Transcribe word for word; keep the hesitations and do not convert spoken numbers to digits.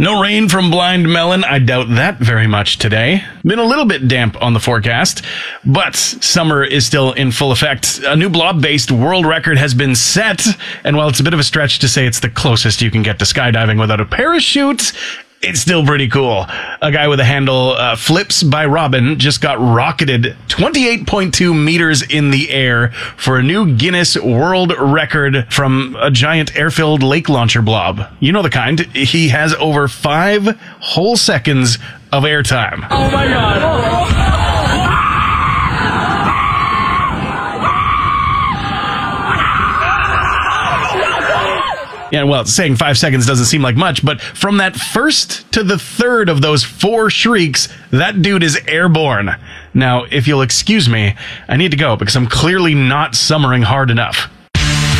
No rain from Blind Melon. I doubt that very much today. Been a little bit damp on the forecast, but summer is still in full effect. A new blob-based world record has been set, and while it's a bit of a stretch to say it's the closest you can get to skydiving without a parachute, it's still pretty cool. A guy with a handle, uh, Flips by Robin, just got rocketed twenty-eight point two meters in the air for a new Guinness World Record from a giant air-filled lake launcher blob. You know the kind. He has over five whole seconds of airtime. Oh my god. Yeah, well, saying five seconds doesn't seem like much, but from that first to the third of those four shrieks, that dude is airborne. Now, if you'll excuse me, I need to go because I'm clearly not summering hard enough.